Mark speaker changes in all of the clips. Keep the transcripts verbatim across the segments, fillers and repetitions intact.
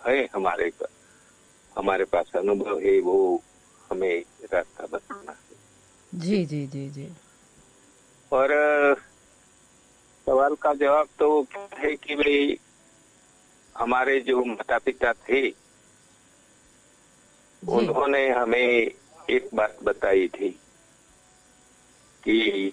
Speaker 1: है, हमारे पास हमारे पास अनुभव है, वो हमें रास्ता बताना है।
Speaker 2: जी जी जी जी।
Speaker 1: और सवाल का जवाब तो क्या है कि भाई हमारे जो माता पिता थे
Speaker 2: जी
Speaker 1: उन्होंने हमें एक बात बताई थी कि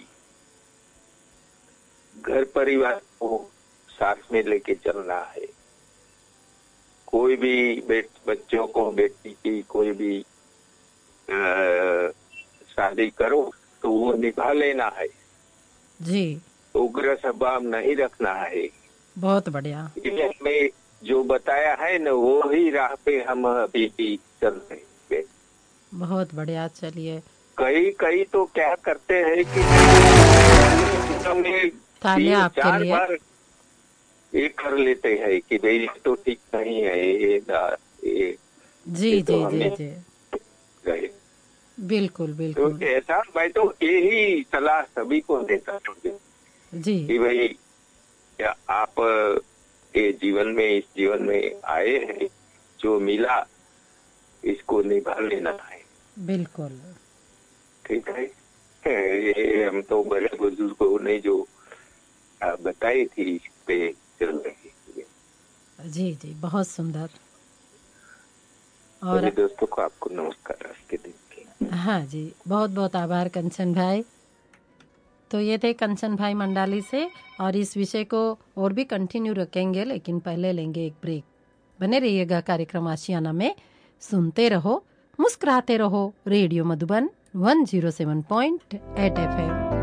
Speaker 1: घर परिवार को साथ में लेके चलना है। कोई भी बेट बच्चों को, बेटी की कोई भी आ, शादी करो तो वो निभा लेना है,
Speaker 2: जी।
Speaker 1: उग्र स्वभाव नहीं रखना है।
Speaker 2: बहुत बढ़िया।
Speaker 1: ये हमें जो बताया है ना, वो ही राह पे हम अभी भी चल रहे हैं।
Speaker 2: बहुत बढ़िया। चलिए।
Speaker 1: कई कई तो क्या करते हैं कि भाई हमें
Speaker 2: तालियां
Speaker 1: तीन
Speaker 2: आपके
Speaker 1: चार
Speaker 2: लिए।
Speaker 1: बार ये कर लेते हैं कि भाई ये तो ठीक नहीं है, ये ये,
Speaker 2: जी
Speaker 1: ये तो
Speaker 2: जी जी
Speaker 1: हमें
Speaker 2: जी।
Speaker 1: गए।
Speaker 2: बिल्कुल
Speaker 1: तो
Speaker 2: बिल्कुल।
Speaker 1: ऐसा मैं तो यही सलाह सभी को देता हूँ
Speaker 2: जी
Speaker 1: कि भाई क्या आप ये जीवन में इस जीवन में आए हैं, जो मिला इसको निभा लेना है।
Speaker 2: बिल्कुल।
Speaker 1: ठीक है। ये हम तो बड़े बुजुर्गों ने जो आ, बताई थी इस पे चल रही है।
Speaker 2: जी जी। बहुत सुंदर। और
Speaker 1: सभी दोस्तों को आपको नमस्कार आज के दिन की।
Speaker 2: हाँ जी, बहुत बहुत आभार कंचन भाई। तो ये थे कंचन भाई मंडाली से, और इस विषय को और भी कंटिन्यू रखेंगे, लेकिन पहले लेंगे एक ब्रेक। बने रहिएगा कार्यक्रम आशियाना में। सुनते रहो, मुस्कुराते रहो। Radio Madhuban one zero seven point eight F M.